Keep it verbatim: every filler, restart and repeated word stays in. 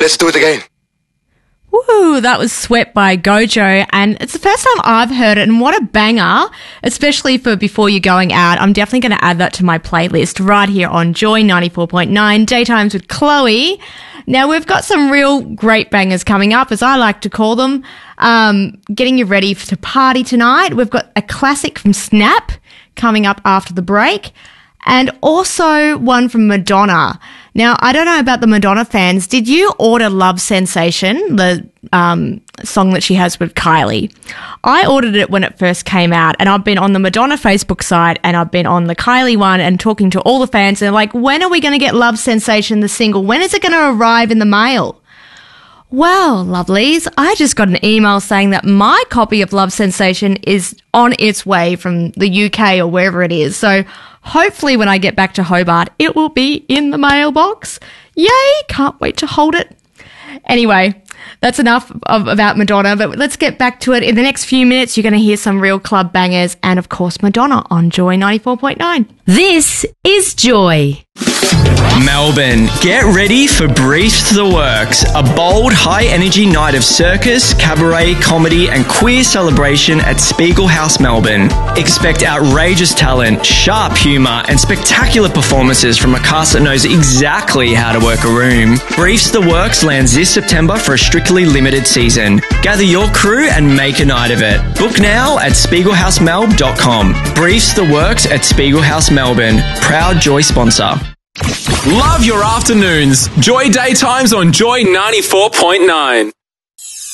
Let's do it again. Woo, that was Sweat by Gojo, and it's the first time I've heard it, and what a banger, especially for before you're going out. I'm definitely going to add that to my playlist right here on Joy ninety-four point nine, Daytimes with Chloe. Now, we've got some real great bangers coming up, as I like to call them, um, getting you ready to party tonight. We've got a classic from Snap coming up after the break, and also one from Madonna. Now, I don't know about the Madonna fans. Did you order Love Sensation, the um, song that she has with Kylie? I ordered it when it first came out, and I've been on the Madonna Facebook site and I've been on the Kylie one and talking to all the fans, and they're like, when are we going to get Love Sensation, the single? When is it going to arrive in the mail? Well, lovelies, I just got an email saying that my copy of Love Sensation is on its way from the U K or wherever it is. So hopefully when I get back to Hobart, it will be in the mailbox. Yay! Can't wait to hold it. Anyway, that's enough of, about Madonna, but let's get back to it. In the next few minutes, you're going to hear some real club bangers and, of course, Madonna on Joy ninety-four point nine. This is Joy. Melbourne, get ready for Briefs the Works, a bold, high-energy night of circus, cabaret, comedy and queer celebration at Spiegel House, Melbourne. Expect outrageous talent, sharp humour and spectacular performances from a cast that knows exactly how to work a room. Briefs the Works lands this September for a strictly limited season. Gather your crew and make a night of it. Book now at spiegel house melb dot com. Briefs the Works at Spiegel House, Melbourne. Proud Joy sponsor. Love your afternoons. Joy Daytimes on Joy ninety-four point nine.